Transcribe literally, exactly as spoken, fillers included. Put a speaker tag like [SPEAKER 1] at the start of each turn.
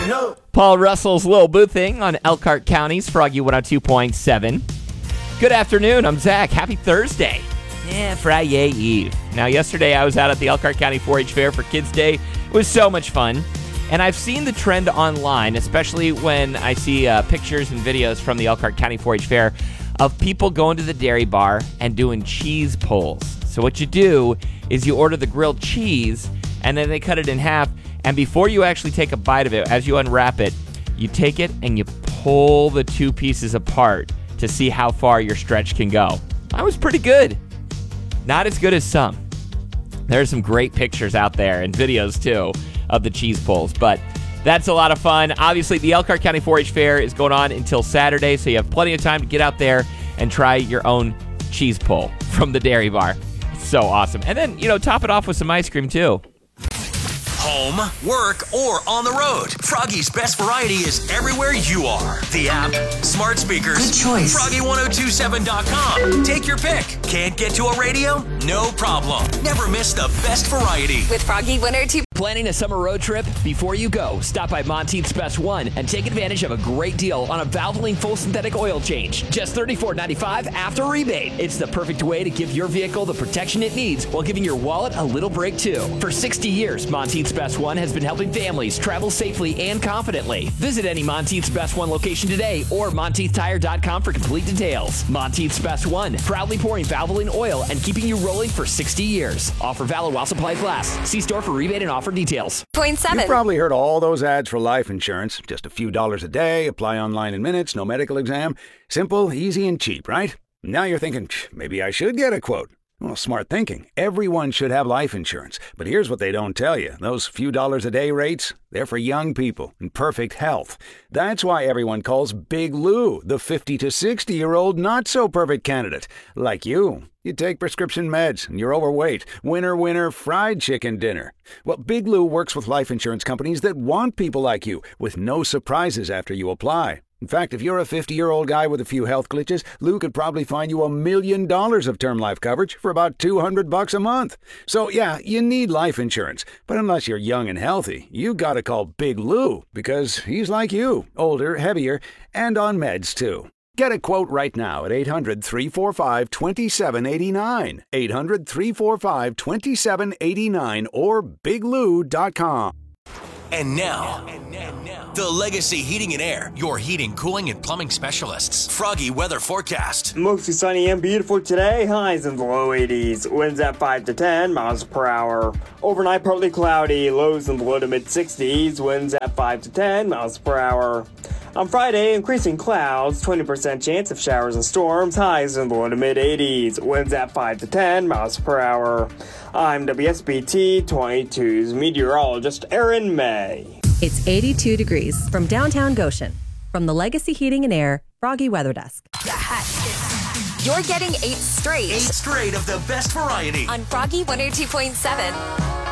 [SPEAKER 1] no.
[SPEAKER 2] Paul Russell's Lil Boo Thing on Elkhart County's Froggy one oh two point seven. Good afternoon, I'm Zach. Happy Thursday. Yeah, Friday Eve. Now, yesterday I was out at the Elkhart County four H Fair for Kids Day. It was so much fun. And I've seen the trend online, especially when I see uh, pictures and videos from the Elkhart County four H Fair of people going to the dairy bar and doing cheese pulls. So what you do is you order the grilled cheese, and then they cut it in half. And before you actually take a bite of it, as you unwrap it, you take it and you pull the two pieces apart to see how far your stretch can go. That was pretty good. Not as good as some. There's some great pictures out there and videos, too, of the cheese pulls. But that's a lot of fun. Obviously, the Elkhart County four H Fair is going on until Saturday, so you have plenty of time to get out there and try your own cheese pull from the dairy bar. It's so awesome. And then, you know, top it off with some ice cream, too.
[SPEAKER 3] Home, work, or on the road. Froggy's best variety is everywhere you are. The app, smart speakers,
[SPEAKER 1] Good choice.
[SPEAKER 3] Froggy ten twenty-seven dot com. Take your pick. Can't get to a radio? No problem. Never miss the best variety.
[SPEAKER 4] With Froggy one oh two.
[SPEAKER 5] Planning a summer road trip? Before you go, stop by Monteith's Best One and take advantage of a great deal on a Valvoline full synthetic oil change. Just thirty-four ninety-five after rebate. It's the perfect way to give your vehicle the protection it needs while giving your wallet a little break too. For sixty years, Monteith's Best One has been helping families travel safely and confidently. Visit any Monteith's Best One location today or Monteith Tire dot com for complete details. Monteith's Best One, proudly pouring Valvoline oil and keeping you rolling for sixty years. Offer valid while supplies last. See store for rebate and offer details.
[SPEAKER 4] Point seven.
[SPEAKER 6] You've probably heard all those ads for life insurance. Just a few dollars a day, apply online in minutes, no medical exam. Simple, easy, and cheap, right? Now you're thinking, maybe I should get a quote. Well, smart thinking. Everyone should have life insurance. But here's what they don't tell you. Those few dollars a day rates, they're for young people in perfect health. That's why everyone calls Big Lou the fifty to sixty-year-old not-so-perfect candidate. Like you. You take prescription meds and you're overweight. Winner, winner, fried chicken dinner. Well, Big Lou works with life insurance companies that want people like you with no surprises after you apply. In fact, if you're a fifty-year-old guy with a few health glitches, Lou could probably find you a million dollars of term life coverage for about two hundred bucks a month. So, yeah, you need life insurance. But unless you're young and healthy, you gotta call Big Lou because he's like you, older, heavier, and on meds, too. Get a quote right now at eight hundred, three four five, two seven eight nine, eight hundred, three four five, two seven eight nine, or big lou dot com.
[SPEAKER 3] And now, the Legacy Heating and Air, your heating, cooling, and plumbing specialists. Froggy weather forecast.
[SPEAKER 7] Mostly sunny and beautiful today. Highs in the low eighties. Winds at five to ten miles per hour. Overnight, partly cloudy. Lows in the low to mid sixties. Winds at five to ten miles per hour. On Friday, increasing clouds. twenty percent chance of showers and storms. Highs in the low to mid eighties. Winds at five to ten miles per hour. I'm W S B T twenty-two's meteorologist Aaron May.
[SPEAKER 8] It's eighty-two degrees from downtown Goshen. From the Legacy Heating and Air Froggy Weather Desk.
[SPEAKER 4] You're getting eight straight.
[SPEAKER 3] Eight straight of the best variety.
[SPEAKER 4] On Froggy one oh two point seven.